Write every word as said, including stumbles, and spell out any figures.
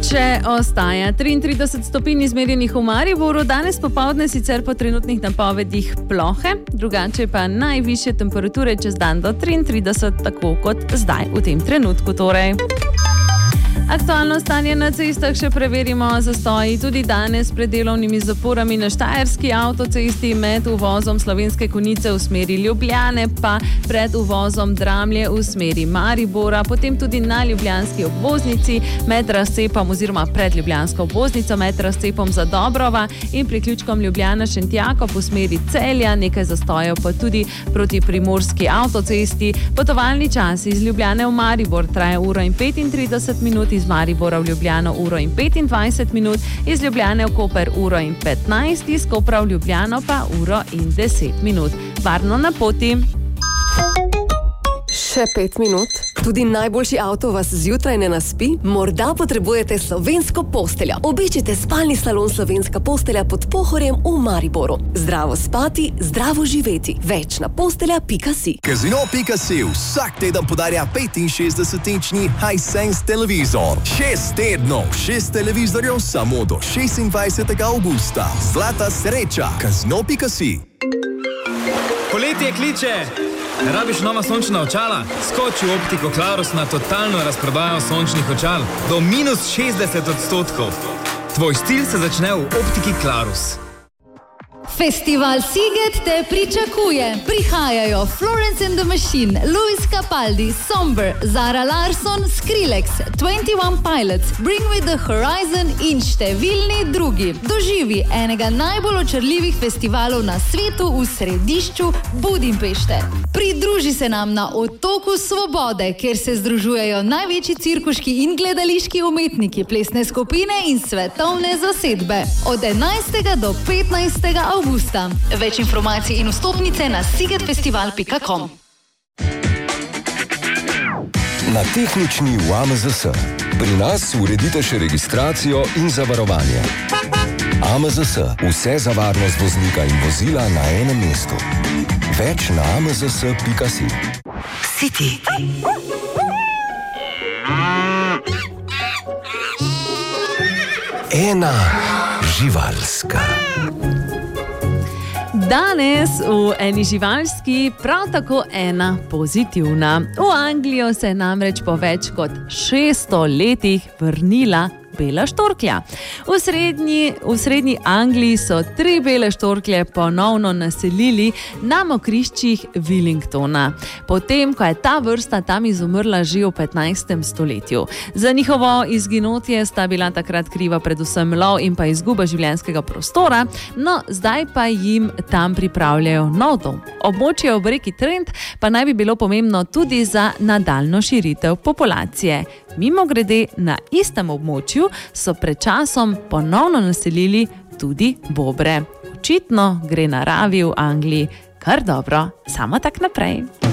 Vroče ostaja. triintrideset stopinj izmerjenih v Mariboru, danes popoldne sicer po trenutnih napovedih plohe, drugače pa najvišje temperature čez dan do triintrideset, tako kot zdaj v tem trenutku torej. Aktualno stanje na cestah še preverimo. Zastoji tudi danes pred delovnimi zaporami na Štajerski avtocesti med uvozom Slovenske Konjice v smeri Ljubljane, pa pred uvozom Dramlje v smeri Maribora, potem tudi na ljubljanski obvoznici med razcepom oziroma pred ljubljansko obvoznico med razcepom za Dobrova in priključkom Ljubljana Šentjakov v smeri Celja, nekaj zastojev pa tudi proti primorski avtocesti. Potovalni čas iz Ljubljane v Maribor traja uro in petintrideset minut, iz Maribora v Ljubljano uro in petindvajset minut, iz Ljubljane v Koper uro in petnajst, iz Kopra v Ljubljano pa uro in deset minut. Varno na poti. Še pet minut. Tudi najboljši avto vas zjutraj ne naspi? Morda potrebujete slovensko posteljo. Obiščite spalni salon Slovenska postelja pod Pohorjem v Mariboru. Zdravo spati, zdravo živeti. Več na postelja pika si. Casino pika si vsak teden podarja petinšestdesetinčni Hisense televizor. Šest tednov, šest televizorjev samo do šestindvajsetega avgusta. Zlata sreča. Casino pika si. Poletje kliče! Rabiš nova sončna očala? Skoči v Optiko Clarus na totalno razprodajo sončnih očal do minus šestdeset odstotkov. Tvoj stil se začne v Optiki Clarus. Festival Siget te pričakuje. Prihajajo Florence and the Machine, Luis Capaldi, Somber, Zara Larsson, Skrillex, twenty one Pilots, Bring Me the Horizon in številni drugi. Doživi enega najbolj očarljivih festivalov na svetu v središču Budimpešte. Pridruži se nam na Otoku Svobode, kjer se združujejo največji cirkuški in gledališki umetniki, plesne skupine in svetovne zasedbe. Od enajstega do petnajstega avgusta. Več informacij in vstopnice na sigetfestival pika com. Na tehnični v A M Z S. Pri nas uredite še registracijo in zavarovanje. A M Z S. Vse za varnost voznika in vozila na enem mestu. Več na a m z s pika si. City. Ena živalska. Danes v eni živalski, prav tako ena pozitivna. V Anglijo se je namreč po več kot šeststo letih vrnila bela štorklja. V srednji, v srednji Angliji so tri bele štorklje ponovno naselili na mokriščih Wellingtona, potem, ko je ta vrsta tam izumrla že v petnajstem stoletju. Za njihovo izginotje sta bila takrat kriva predvsem lov in pa izguba življenjskega prostora, no zdaj pa jim tam pripravljajo nov dom. Območje ob reki Trent pa naj bi bilo pomembno tudi za nadaljnjo širitev populacije. Mimogrede, na istem območju so pred časom ponovno naselili tudi bobre. Očitno gre naravi v Angliji kar dobro, samo tak naprej.